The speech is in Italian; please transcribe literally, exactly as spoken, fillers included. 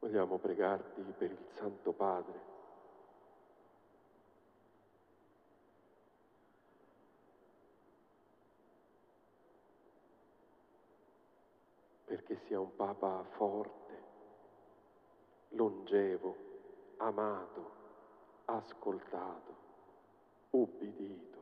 Vogliamo pregarti per il Santo Padre, perché sia un Papa forte, longevo, amato, ascoltato, ubbidito.